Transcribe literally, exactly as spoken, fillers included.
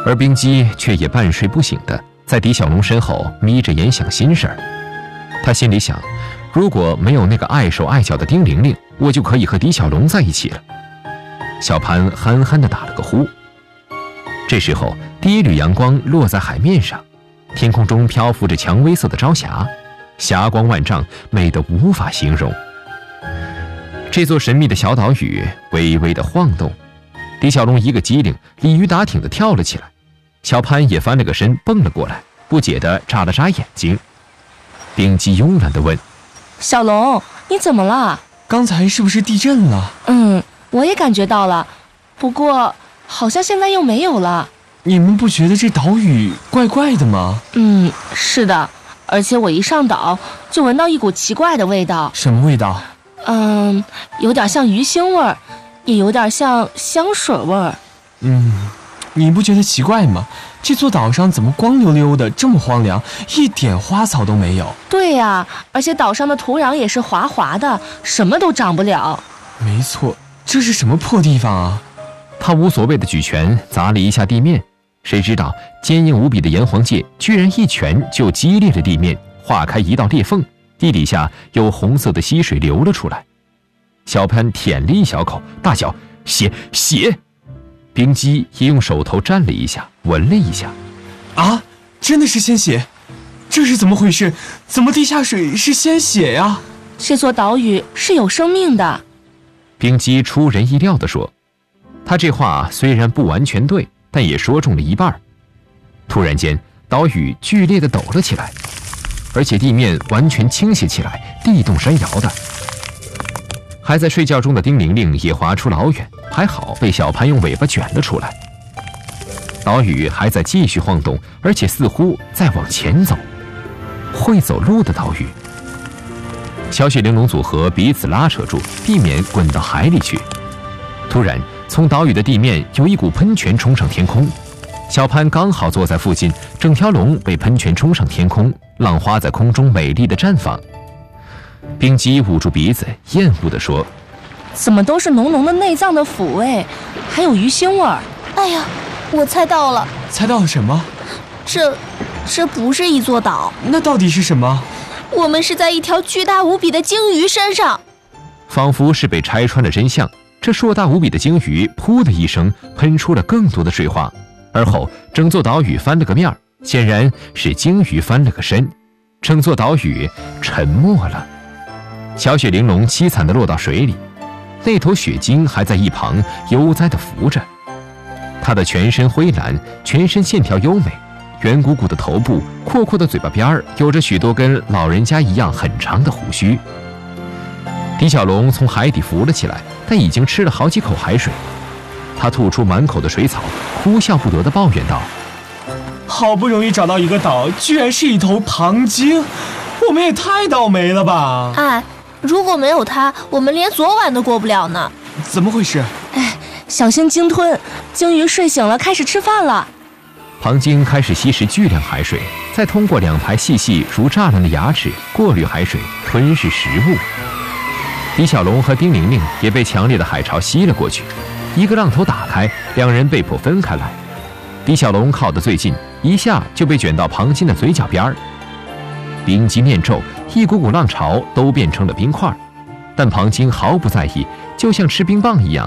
而冰姬却也半睡不醒的在狄小龙身后眯着眼想心事儿。他心里想，如果没有那个碍手碍脚的丁玲玲，我就可以和狄小龙在一起了。小潘憨憨地打了个呼。这时候，第一缕阳光落在海面上，天空中漂浮着蔷薇色的朝霞，霞光万丈，美得无法形容。这座神秘的小岛屿微微地晃动，狄小龙一个机灵，鲤鱼打挺地跳了起来。小潘也翻了个身，蹦了过来，不解地眨了眨眼睛。冰姬慵懒地问：“ 小龙，你怎么了？ 刚才是不是地震了？”“ 嗯，我也感觉到了，不过好像现在又没有了。”“ 你们不觉得这岛屿怪怪的吗？”“ 嗯，是的，而且我一上岛就闻到一股奇怪的味道。”“ 什么味道？”“ 嗯，有点像鱼腥味儿，也有点像香水味儿。”“ 嗯，你不觉得奇怪吗？这座岛上怎么光溜溜的，这么荒凉，一点花草都没有？”“ 对呀，而且岛上的土壤也是滑滑的，什么都长不了。”“ 没错，这是什么破地方啊？” 他无所谓的举拳砸了一下地面，谁知道坚硬无比的炎黄界居然一拳就击裂了地面，划开一道裂缝，地底下有红色的溪水流了出来。小潘舔了一小口，大叫：“血血！”冰姬也用手头蘸了一下，闻了一下。 “啊，真的是鲜血！这是怎么回事？怎么地下水是鲜血呀？”“ 这座岛屿是有生命的。” 冰姬出人意料地说。他这话虽然不完全对，但也说中了一半。突然间，岛屿剧烈地抖了起来，而且地面完全倾斜起来，地动山摇的。还在睡觉中的丁玲玲也滑出老远，还好被小潘用尾巴卷了出来。岛屿还在继续晃动，而且似乎在往前走。会走路的岛屿。小雪玲珑组合彼此拉扯住，避免滚到海里去。突然，从岛屿的地面有一股喷泉冲上天空，小潘刚好坐在附近，整条龙被喷泉冲上天空，浪花在空中美丽的绽放。冰姬捂住鼻子，厌恶地说：“ 怎么都是浓浓的内脏的腐味，还有鱼腥味儿。”“ 哎呀，我猜到了。”“ 猜到了什么？”“ 这，这不是一座岛。”“ 那到底是什么？”“ 我们是在一条巨大无比的鲸鱼身上。” 仿佛是被拆穿了真相。这硕大无比的鲸鱼噗的一声喷出了更多的水花，而后整座岛屿翻了个面，显然是鲸鱼翻了个身，整座岛屿沉没了。小雪玲珑凄惨地落到水里，那头雪鲸还在一旁悠哉地浮着。它的全身灰蓝，全身线条优美，圆鼓鼓的头部，阔阔的嘴巴边儿，有着许多跟老人家一样很长的胡须。狄小龙从海底浮了起来，但已经吃了好几口海水。他吐出满口的水草，哭笑不得地抱怨道：“ 好不容易找到一个岛，居然是一头庞鲸，我们也太倒霉了吧！”“ 哎，如果没有它，我们连昨晚都过不了呢。”“ 怎么回事？”“ 哎，小心鲸吞！鲸鱼睡醒了，开始吃饭了。” 庞鲸开始吸食巨量海水，再通过两排细细如栅栏的牙齿过滤海水，吞噬食物。狄小龙和丁玲玲也被强烈的海潮吸了过去，一个浪头打开，两人被迫分开来。狄小龙靠得最近，一下就被卷到庞鲸的嘴角边儿。冰姬念咒，一股股浪潮都变成了冰块，但庞鲸毫不在意，就像吃冰棒一样